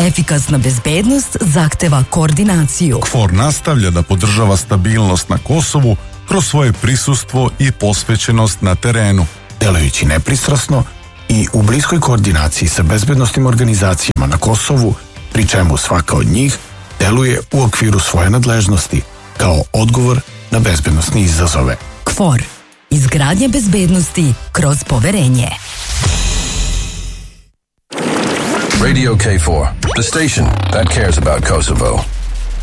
Efikasna bezbednost zahteva koordinaciju. KFOR nastavlja da podržava stabilnost na Kosovu kroz svoje prisustvo i posvećenost na terenu. Delujući nepristrasno i u bliskoj koordinaciji sa bezbednosnim organizacijama na Kosovu, pri čemu svaka od njih deluje u okviru svoje nadležnosti kao odgovor na bezbednosne izazove. KFOR. Izgradnja bezbednosti kroz poverenje. Radio K4, the station that cares about Kosovo.